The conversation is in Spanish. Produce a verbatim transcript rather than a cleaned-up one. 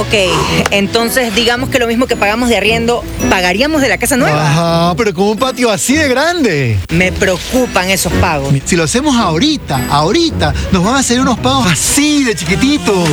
Ok, entonces digamos que lo mismo que pagamos de arriendo, ¿pagaríamos de la casa nueva? Ajá, pero con un patio así de grande. Me preocupan esos pagos. Si lo hacemos ahorita, ahorita, nos van a hacer unos pagos así de chiquititos.